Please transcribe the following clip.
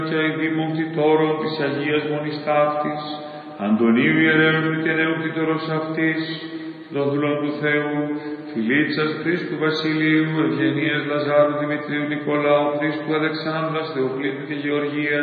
και αηδήμων κτητόρων της Αγίας Μονής Ταύτης, Αντωνίου ιερέως μητηρέου κτητορός αυτής, των δούλων του Θεού, Φιλίτσας Χρήστου Βασιλείου, Ευγενίας Λαζάρου Δημητρίου Νικολάου, Χρήστου Αλεξάνδρας, Θεοκλήτου και Γεωργίας,